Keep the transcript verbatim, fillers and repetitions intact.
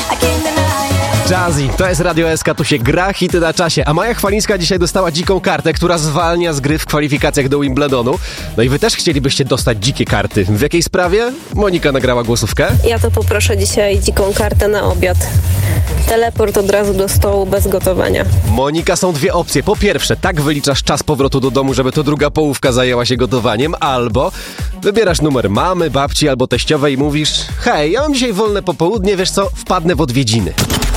Jazzy, to jest Radio S K, tu się gra, hity na czasie. A Maja Chwalińska dzisiaj dostała dziką kartę, która zwalnia z gry w kwalifikacjach do Wimbledonu. No i wy też chcielibyście dostać dzikie karty. W jakiej sprawie? Monika nagrała głosówkę. Ja to poproszę dzisiaj dziką kartę na obiad. Teleport od razu do stołu bez gotowania. Monika, są dwie opcje. Po pierwsze, tak wyliczasz czas powrotu do domu, żeby to druga połówka zajęła się gotowaniem, albo wybierasz numer mamy, babci albo teściowej i mówisz: hej, ja mam dzisiaj wolne popołudnie, wiesz co, wpadnę w odwiedziny.